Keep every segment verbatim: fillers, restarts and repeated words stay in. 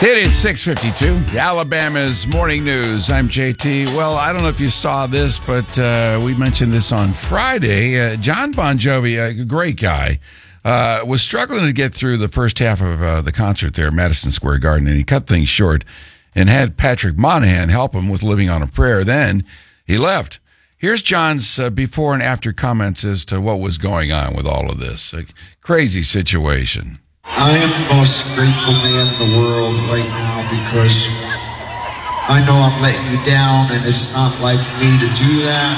It is six fifty-two, Alabama's Morning News. I'm J T. Well, I don't know if you saw this, but uh, we mentioned this on Friday. Uh, John Bon Jovi, a great guy, uh, was struggling to get through the first half of uh, the concert there at Madison Square Garden, and he cut things short and had Patrick Monahan help him with Living on a Prayer. Then he left. Here's John's uh, before and after comments as to what was going on with all of this. A crazy situation. I am the most grateful man in the world right now because I know I'm letting you down and it's not like me to do that.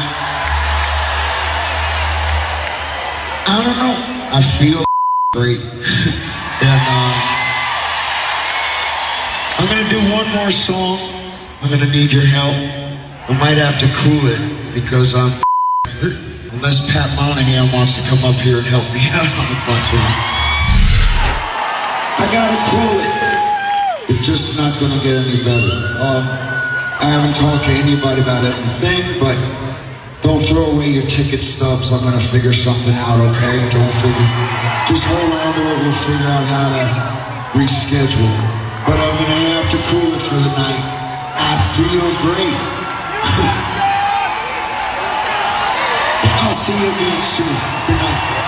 I don't know. I feel great. and uh, I'm going to do one more song. I'm going to need your help. I might have to cool it because I'm hurt. Unless Pat Monahan wants to come up here and help me out on a bunch of them. I gotta cool it. It's just not gonna get any better. Um, I haven't talked to anybody about anything, but don't throw away your ticket stubs. I'm gonna figure something out, okay? Don't figure. Just hold on to it. We'll figure out how to reschedule. But I'm gonna have to cool it for the night. I feel great. I'll see you again soon. Good night.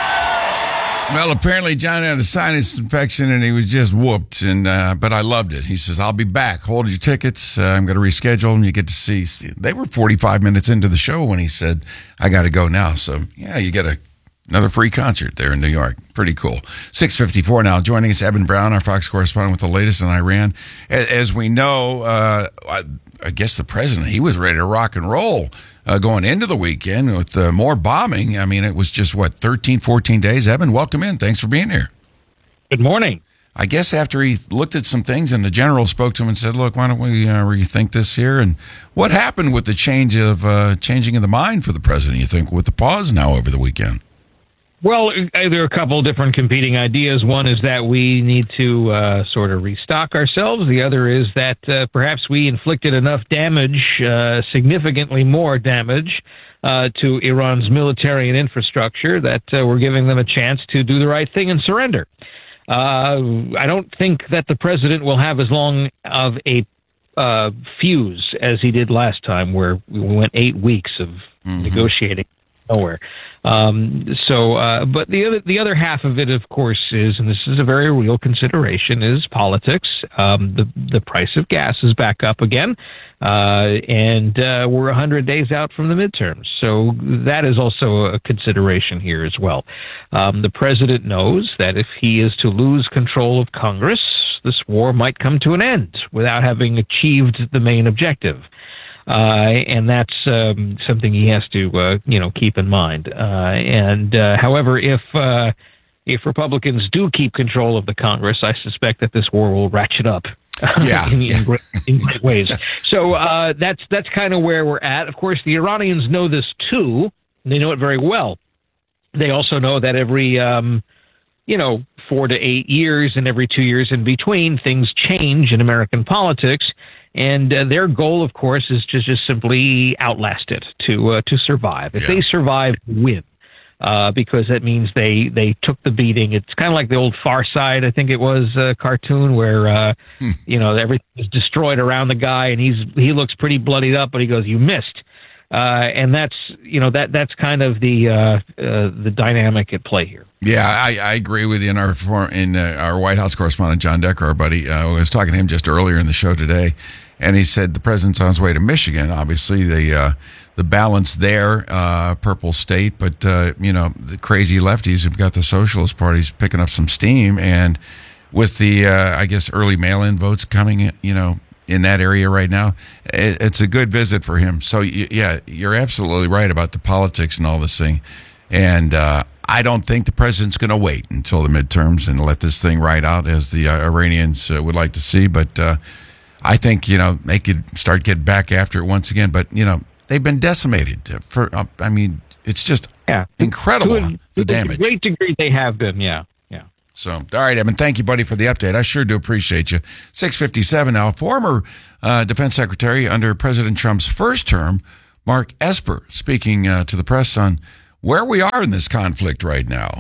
Well, apparently John had a sinus infection and he was just whooped. And uh, but I loved it. He says, "I'll be back. Hold your tickets. Uh, I'm going to reschedule and you get to see." see. They were forty-five minutes into the show when he said, "I got to go now." So yeah, you get a another free concert there in New York. Pretty cool. six fifty-four now. Joining us, Eben Brown, our Fox correspondent with the latest in Iran. As, as we know, uh, I, I guess the president, he was ready to rock and roll. Uh, going into the weekend with uh, more bombing. I mean, it was just, what, thirteen, fourteen days? Eben, welcome in. Thanks for being here. Good morning. I guess after he looked at some things and the general spoke to him and said, look, why don't we uh, rethink this here? And what happened with the change of uh, changing of the mind for the president, you think, with the pause now over the weekend? Well, there are a couple different competing ideas. One is that we need to uh, sort of restock ourselves. The other is that uh, perhaps we inflicted enough damage, uh, significantly more damage, uh, to Iran's military and infrastructure that uh, we're giving them a chance to do the right thing and surrender. Uh, I don't think that the president will have as long of a uh, fuse as he did last time, where we went eight weeks of mm-hmm. negotiating nowhere. Um, so, uh, but the other, the other half of it, of course, is, and this is a very real consideration, is politics. Um, the, the price of gas is back up again, uh, and, uh, we're a hundred days out from the midterms. So that is also a consideration here as well. Um, the president knows that if he is to lose control of Congress, this war might come to an end without having achieved the main objective. Uh, and that's um, something he has to, uh, you know, keep in mind. Uh, and uh, however, if uh, if Republicans do keep control of the Congress, I suspect that this war will ratchet up yeah. in, in, great, in great ways. So uh, that's that's kind of where we're at. Of course, the Iranians know this too. They know it very well. They also know that every, um, you know, four to eight years and every two years in between, things change in American politics. And uh, their goal, of course, is to just simply outlast it, to uh, to survive. If yeah. they survive, win, uh, because that means they, they took the beating. It's kind of like the old Far Side, I think it was, uh, cartoon where uh, hmm. you know, everything is destroyed around the guy, and he's he looks pretty bloodied up, but he goes, "You missed," uh, and that's you know that that's kind of the uh, uh, the dynamic at play here. Yeah, I, I agree with you. In our in uh, our White House correspondent John Decker, our buddy, uh, I was talking to him just earlier in the show today. And he said the president's on his way to Michigan. Obviously, the uh, the balance there, uh, purple state, but uh, you know the crazy lefties have got the socialist parties picking up some steam, and with the uh, I guess early mail-in votes coming, you know, in that area right now, it, it's a good visit for him. So yeah, you're absolutely right about the politics and all this thing, and uh, I don't think the president's going to wait until the midterms and let this thing ride out as the uh, Iranians uh, would like to see, but. Uh, I think, you know, they could start getting back after it once again. But, you know, they've been decimated. For uh, I mean, it's just yeah. incredible, to a, the to damage. To a great degree they have been, yeah. yeah. So, all right, Evan, thank you, buddy, for the update. I sure do appreciate you. six fifty-seven now. Former uh, Defense Secretary under President Trump's first term, Mark Esper, speaking uh, to the press on where we are in this conflict right now.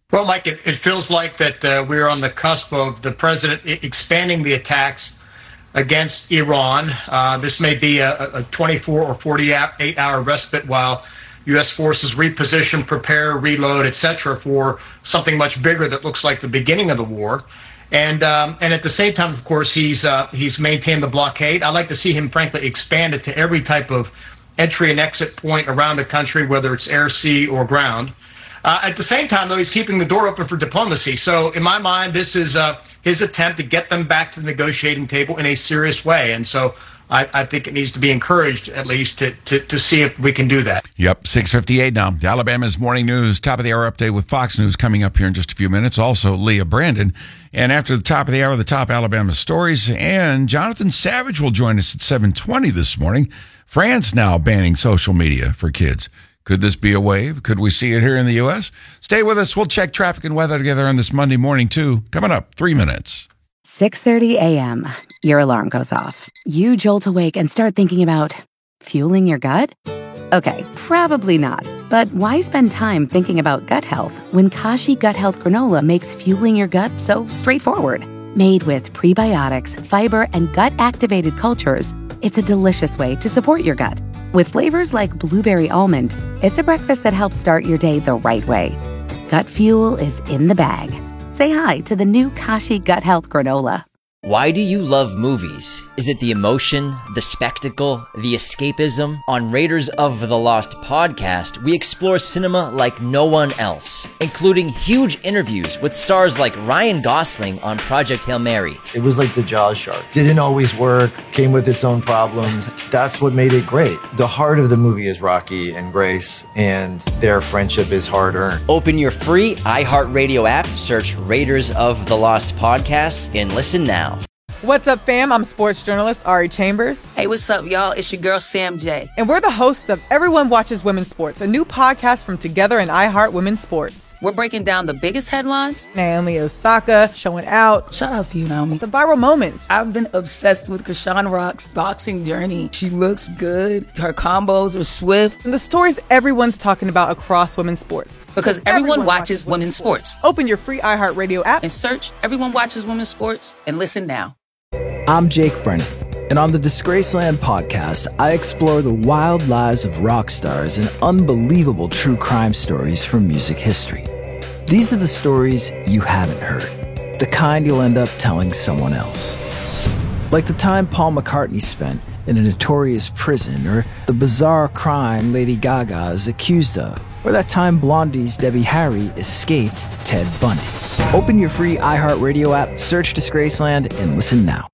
Well, Mike, it, it feels like that uh, we're on the cusp of the president I- expanding the attacks against Iran. Uh, this may be a, a twenty-four or forty-eight hour respite while U S forces reposition, prepare, reload, et cetera, for something much bigger that looks like the beginning of the war. And um, and at the same time, of course, he's uh, he's maintained the blockade. I'd like to see him, frankly, expand it to every type of entry and exit point around the country, whether it's air, sea, or ground. Uh, at the same time, though, he's keeping the door open for diplomacy. So in my mind, this is uh, his attempt to get them back to the negotiating table in a serious way. And so I, I think it needs to be encouraged, at least, to, to, to see if we can do that. Yep, six fifty-eight now. Alabama's Morning News, top of the hour update with Fox News coming up here in just a few minutes. Also, Leah Brandon. And after the top of the hour, the top Alabama stories. And Jonathan Savage will join us at seven twenty this morning. France now banning social media for kids. Could this be a wave? Could we see it here in the U S? Stay with us. We'll check traffic and weather together on this Monday morning, too. Coming up, three minutes. six thirty a.m. Your alarm goes off. You jolt awake and start thinking about fueling your gut? Okay, probably not. But why spend time thinking about gut health when Kashi Gut Health Granola makes fueling your gut so straightforward? Made with prebiotics, fiber, and gut-activated cultures, it's a delicious way to support your gut. With flavors like blueberry almond, it's a breakfast that helps start your day the right way. Gut fuel is in the bag. Say hi to the new Kashi Gut Health Granola. Why do you love movies? Is it the emotion, the spectacle, the escapism? On Raiders of the Lost podcast, we explore cinema like no one else, including huge interviews with stars like Ryan Gosling on Project Hail Mary. It was like the Jaws shark. Didn't always work, came with its own problems. That's what made it great. The heart of the movie is Rocky and Grace, and their friendship is hard-earned. Open your free iHeartRadio app, search Raiders of the Lost podcast, and listen now. What's up, fam? I'm sports journalist Ari Chambers. Hey, what's up, y'all? It's your girl, Sam J. And we're the hosts of Everyone Watches Women's Sports, a new podcast from Together and iHeart Women's Sports. We're breaking down the biggest headlines. Naomi Osaka showing out. Shout out to you, Naomi. The viral moments. I've been obsessed with Krishan Rock's boxing journey. She looks good. Her combos are swift. And the stories everyone's talking about across women's sports. Because everyone, everyone watches, watches women's sports. sports. Open your free iHeartRadio app and search Everyone Watches Women's Sports and listen now. I'm Jake Brennan, and on the Disgraceland podcast, I explore the wild lives of rock stars and unbelievable true crime stories from music history. These are the stories you haven't heard, the kind you'll end up telling someone else. Like the time Paul McCartney spent in a notorious prison, or the bizarre crime Lady Gaga is accused of, or that time Blondie's Debbie Harry escaped Ted Bundy. Open your free iHeartRadio app, search Disgraceland, and listen now.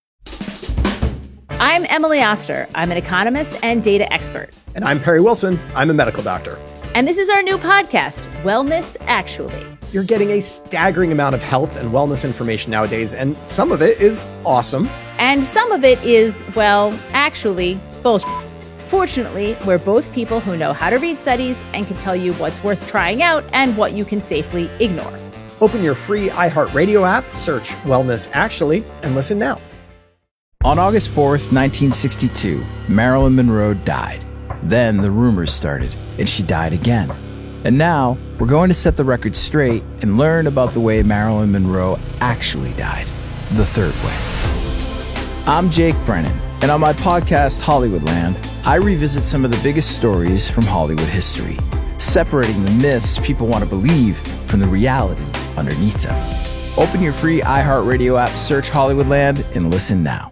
I'm Emily Oster. I'm an economist and data expert. And I'm Perry Wilson. I'm a medical doctor. And this is our new podcast, Wellness Actually. You're getting a staggering amount of health and wellness information nowadays, and some of it is awesome. And some of it is, well, actually, bullshit. Fortunately, we're both people who know how to read studies and can tell you what's worth trying out and what you can safely ignore. Open your free iHeartRadio app, search Wellness Actually, and listen now. On August fourth, nineteen sixty-two, Marilyn Monroe died. Then the rumors started, and she died again. And now, we're going to set the record straight and learn about the way Marilyn Monroe actually died, the third way. I'm Jake Brennan, and on my podcast, Hollywoodland, I revisit some of the biggest stories from Hollywood history, separating the myths people want to believe from the reality underneath them. Open your free iHeartRadio app, search Hollywoodland, and listen now.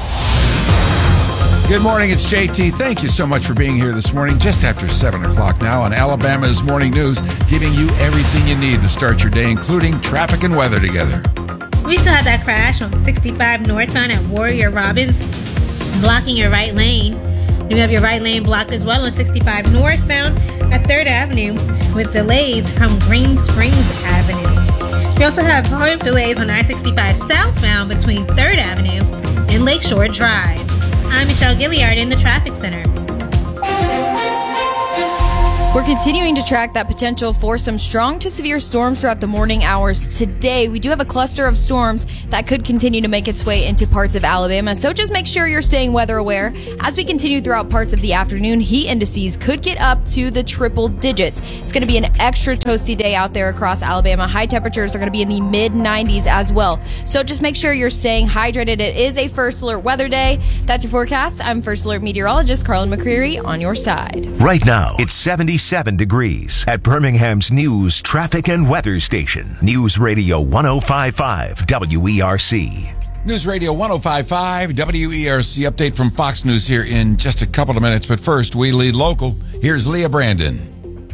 Good morning, it's J T. Thank you so much for being here this morning, just after seven o'clock now on Alabama's Morning News, giving you everything you need to start your day, including traffic and weather together. We still had that crash on sixty-five northbound at Warrior Robins, blocking your right lane. You have your right lane blocked as well on sixty-five northbound at third Avenue with delays from Green Springs Avenue. We also have volume delays on I sixty-five southbound between third Avenue and Lakeshore Drive. I'm Michelle Gilliard in the Traffic Center. We're continuing to track that potential for some strong to severe storms throughout the morning hours today. We do have a cluster of storms that could continue to make its way into parts of Alabama, so just make sure you're staying weather aware. As we continue throughout parts of the afternoon, heat indices could get up to the triple digits. It's going to be an extra toasty day out there across Alabama. High temperatures are going to be in the mid nineties as well. So just make sure you're staying hydrated. It is a First Alert weather day. That's your forecast. I'm First Alert meteorologist Carlin McCreary on your side. Right now, it's seventy-seven degrees at Birmingham's news, traffic, and weather station. News Radio one oh five point five W E R C. News Radio one oh five point five W E R C update from Fox News here in just a couple of minutes. But first, we lead local. Here's Leah Brandon.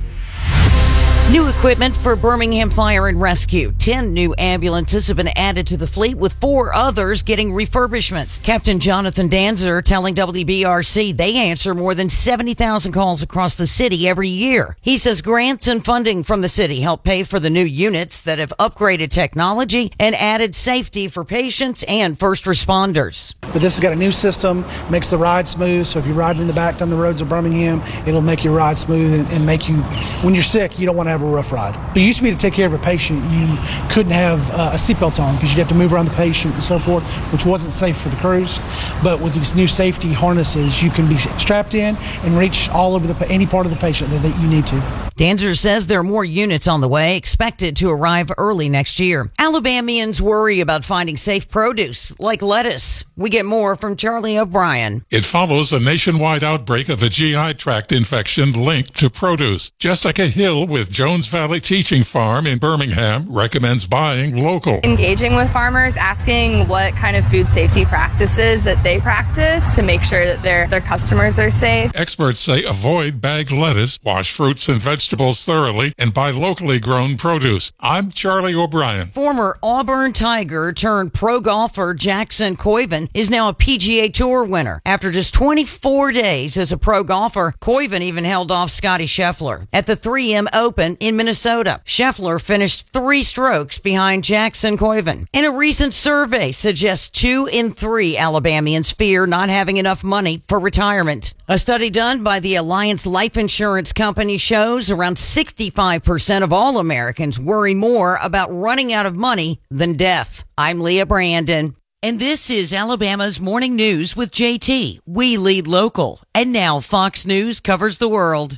New equipment for Birmingham Fire and Rescue. Ten new ambulances have been added to the fleet, with four others getting refurbishments. Captain Jonathan Danzer telling W B R C they answer more than seventy thousand calls across the city every year. He says grants and funding from the city help pay for the new units that have upgraded technology and added safety for patients and first responders. But this has got a new system, makes the ride smooth. So if you're riding in the back down the roads of Birmingham, it'll make your ride smooth and, and make you, when you're sick, you don't want to have a rough ride. It used to be to take care of a patient, you couldn't have uh, a seatbelt on because you'd have to move around the patient and so forth, which wasn't safe for the crews. But with these new safety harnesses, you can be strapped in and reach all over the any part of the patient that, that you need to. Danzer says there are more units on the way, expected to arrive early next year. Alabamians worry about finding safe produce like lettuce. We get more from Charlie O'Brien. It follows a nationwide outbreak of a G I tract infection linked to produce. Jessica Hill with Jones Valley Teaching Farm in Birmingham recommends buying local. Engaging with farmers, asking what kind of food safety practices that they practice to make sure that their, their customers are safe. Experts say avoid bagged lettuce, wash fruits and vegetables thoroughly, and buy locally grown produce. I'm Charlie O'Brien. Former Auburn Tiger turned pro golfer Jackson Koiven is now a P G A Tour winner. After just twenty-four days as a pro golfer, Koiven even held off Scotty Scheffler at the three M Open in Minnesota. Scheffler finished three strokes behind Jackson Koiven. And a recent survey suggests two in three Alabamians fear not having enough money for retirement. A study done by the Alliance Life Insurance Company shows around sixty-five percent of all Americans worry more about running out of money than death. I'm Leah Brandon. And this is Alabama's Morning News with J T. We lead local. And now Fox News covers the world.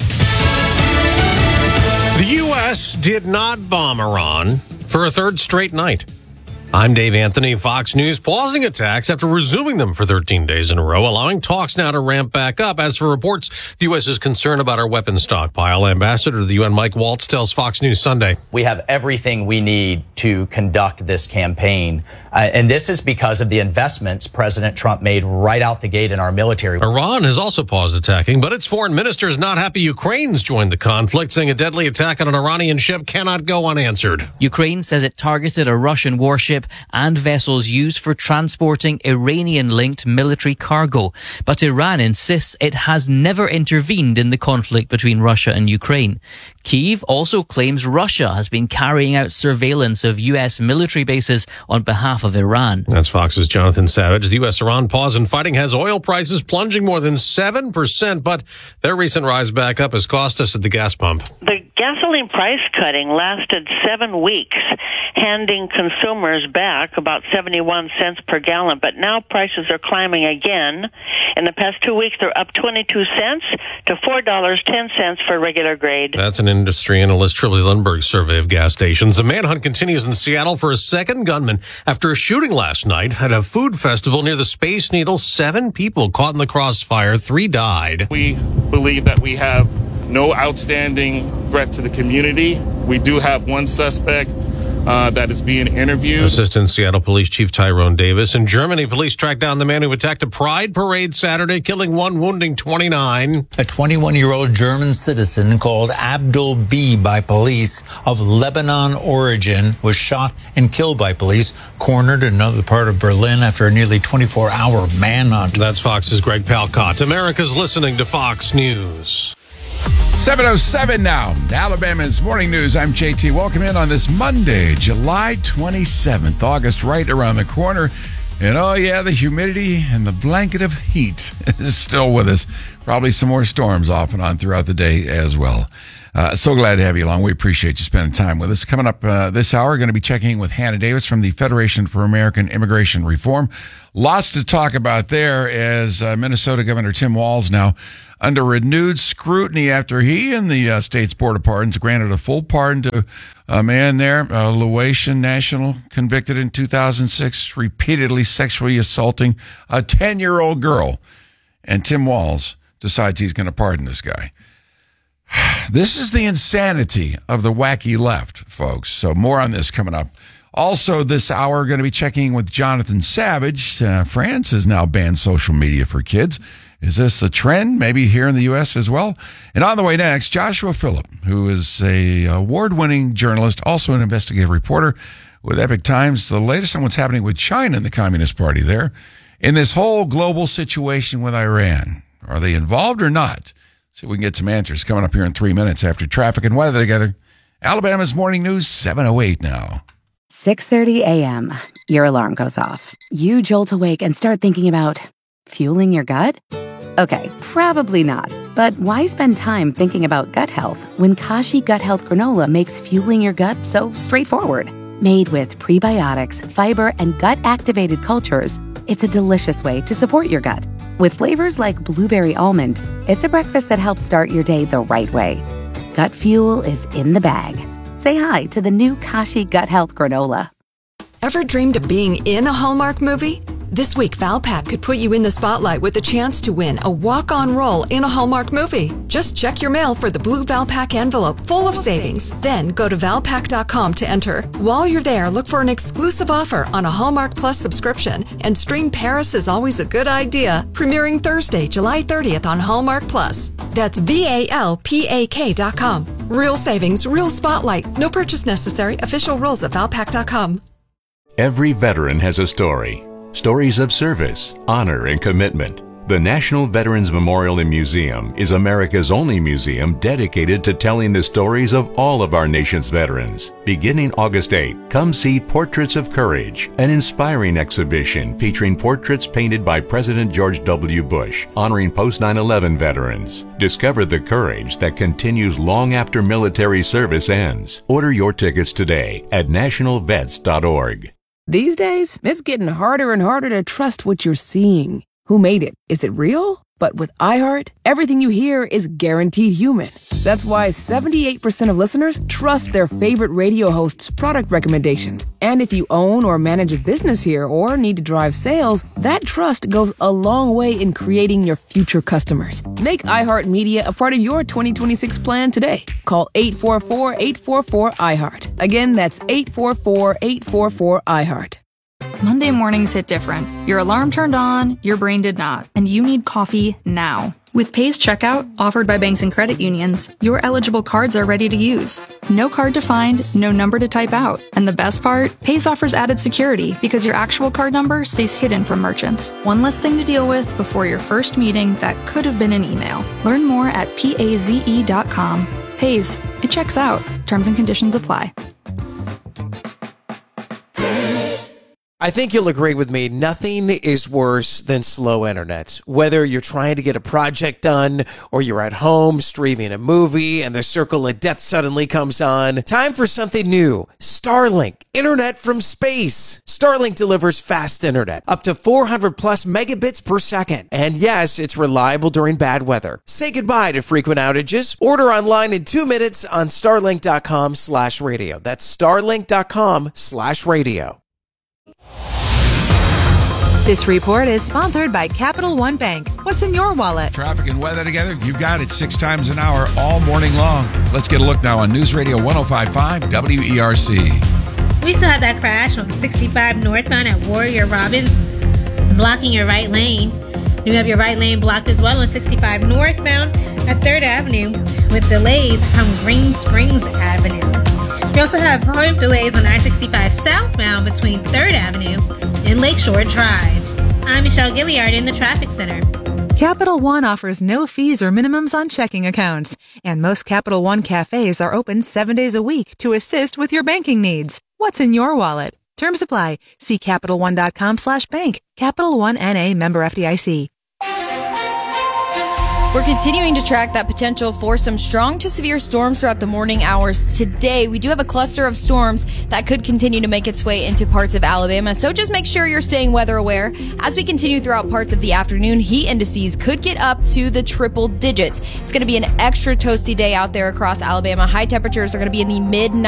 The U S did not bomb Iran for a third straight night. I'm Dave Anthony. Fox News pausing attacks after resuming them for thirteen days in a row, allowing talks now to ramp back up. As for reports, the U S is concerned about our weapons stockpile. Ambassador to the U N Mike Waltz tells Fox News Sunday. We have everything we need to conduct this campaign. Uh, and this is because of the investments President Trump made right out the gate in our military. Iran has also paused attacking, but its foreign minister is not happy Ukraine's joined the conflict, saying a deadly attack on an Iranian ship cannot go unanswered. Ukraine says it targeted a Russian warship and vessels used for transporting Iranian-linked military cargo. But Iran insists it has never intervened in the conflict between Russia and Ukraine. Kyiv also claims Russia has been carrying out surveillance of U S military bases on behalf of Iran. That's Fox's Jonathan Savage. The U S-Iran pause in fighting has oil prices plunging more than seven percent, but their recent rise back up has cost us at the gas pump. The gasoline price cutting lasted seven weeks, handing consumers back about seventy-one cents per gallon, but now prices are climbing again. In the past two weeks, they're up twenty-two cents to four dollars and ten cents for regular grade. That's an industry analyst Trilly Lundberg's survey of gas stations. A manhunt continues in Seattle for a second gunman after a shooting last night at a food festival near the Space Needle. Seven people caught in the crossfire. Three died. We believe that we have no outstanding threat to the community. We do have one suspect uh, that is being interviewed. Assistant Seattle Police Chief Tyrone Davis. In Germany, police tracked down the man who attacked a pride parade Saturday, killing one, wounding twenty-nine. A twenty-one-year-old German citizen called Abdul B by police of Lebanon origin was shot and killed by police, cornered in another part of Berlin after a nearly twenty-four hour manhunt. That's Fox's Greg Palcott. America's listening to Fox News. seven oh seven now. Alabama's Morning News. I'm J T. Welcome in on this Monday, July twenty-seventh. August right around the corner. And oh, yeah, the humidity and the blanket of heat is still with us. Probably some more storms off and on throughout the day as well. Uh, so glad to have you along. We appreciate you spending time with us. Coming up uh, this hour, going to be checking in with Hannah Davis from the Federation for American Immigration Reform. Lots to talk about there as uh, Minnesota Governor Tim Walz now under renewed scrutiny after he and the uh, state's Board of Pardons granted a full pardon to a man there, a Laotian national, convicted in two thousand six, repeatedly sexually assaulting a ten-year-old girl. And Tim Walz decides he's going to pardon this guy. This is the insanity of the wacky left, folks. So more on this coming up. Also this hour, going to be checking with Jonathan Savage. Uh, France has now banned social media for kids. Is this a trend, maybe here in the U S as well? And on the way next, Joshua Phillip, who is a award-winning journalist, also an investigative reporter with Epoch Times. The latest on what's happening with China and the Communist Party there. In this whole global situation with Iran, are they involved or not? See if we can get some answers coming up here in three minutes after traffic and weather together. Alabama's Morning News, seven oh eight now. six thirty a.m. Your alarm goes off. You jolt awake and start thinking about fueling your gut? Okay, probably not. But why spend time thinking about gut health when Kashi Gut Health Granola makes fueling your gut so straightforward? Made with prebiotics, fiber, and gut-activated cultures, it's a delicious way to support your gut. With flavors like blueberry almond, it's a breakfast that helps start your day the right way. Gut fuel is in the bag. Say hi to the new Kashi Gut Health Granola. Ever dreamed of being in a Hallmark movie? This week, Valpak could put you in the spotlight with a chance to win a walk-on role in a Hallmark movie. Just check your mail for the blue Valpak envelope full of savings. Then go to valpak dot com to enter. While you're there, look for an exclusive offer on a Hallmark Plus subscription and stream Paris is Always a Good Idea, premiering Thursday, July thirtieth on Hallmark Plus. That's V A L P A K dot com. Real savings, real spotlight. No purchase necessary. Official rules at valpak dot com. Every veteran has a story. Stories of service, honor, and commitment. The National Veterans Memorial and Museum is America's only museum dedicated to telling the stories of all of our nation's veterans. Beginning August eighth, come see Portraits of Courage, an inspiring exhibition featuring portraits painted by President George W. Bush, honoring post nine eleven veterans. Discover the courage that continues long after military service ends. Order your tickets today at national vets dot org. These days, it's getting harder and harder to trust what you're seeing. Who made it? Is it real? But with iHeart, everything you hear is guaranteed human. That's why seventy-eight percent of listeners trust their favorite radio host's product recommendations. And if you own or manage a business here or need to drive sales, that trust goes a long way in creating your future customers. Make iHeartMedia a part of your twenty twenty-six plan today. Call eight four four, eight four four, iHeart. Again, that's eight four four, eight four four, iHeart. Monday mornings hit different. Your alarm turned on, your brain did not, and you need coffee now. With Pays Checkout, offered by banks and credit unions, your eligible cards are ready to use. No card to find, no number to type out. And the best part? Pays offers added security because your actual card number stays hidden from merchants. One less thing to deal with before your first meeting that could have been an email. Learn more at paze dot com. Pays, it checks out. Terms and conditions apply. I think you'll agree with me, nothing is worse than slow internet. Whether you're trying to get a project done or you're at home streaming a movie and the circle of death suddenly comes on, time for something new. Starlink, internet from space. Starlink delivers fast internet, up to four hundred plus megabits per second. And yes, it's reliable during bad weather. Say goodbye to frequent outages. Order online in two minutes on starlink dot com slash radio. That's starlink dot com slash radio. This report is sponsored by Capital One Bank. What's in your wallet? Traffic and weather together. You've got it six times an hour all morning long. Let's get a look now on News Radio one oh five point five W E R C. We still have that crash on sixty-five northbound at Warrior Robins, blocking your right lane. You have your right lane blocked as well on sixty-five northbound at third Avenue with delays from Green Springs Avenue. We also have delays on I sixty-five southbound between third Avenue and Lakeshore Drive. I'm Michelle Gilliard in the Traffic Center. Capital One offers no fees or minimums on checking accounts, and most Capital One cafes are open seven days a week to assist with your banking needs. What's in your wallet? Terms apply. See CapitalOne.com slash bank. Capital One N A, member F D I C. We're continuing to track that potential for some strong to severe storms throughout the morning hours today. We do have a cluster of storms that could continue to make its way into parts of Alabama, so just make sure you're staying weather aware. As we continue throughout parts of the afternoon, heat indices could get up to the triple digits. It's going to be an extra toasty day out there across Alabama. High temperatures are going to be in the mid